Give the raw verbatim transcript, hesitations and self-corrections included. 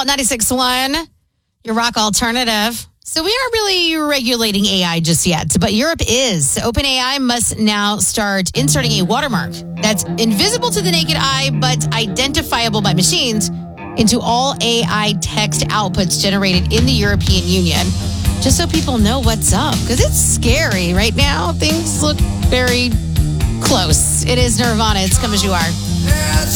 Salt ninety-six point one, your rock alternative. So we aren't really regulating A I just yet, but Europe is. OpenAI must now start inserting a watermark that's invisible to the naked eye, but identifiable by machines into all A I text outputs generated in the European Union, just so people know what's up. Because it's scary right now. Things look very close. It is Nirvana. It's Come As You Are.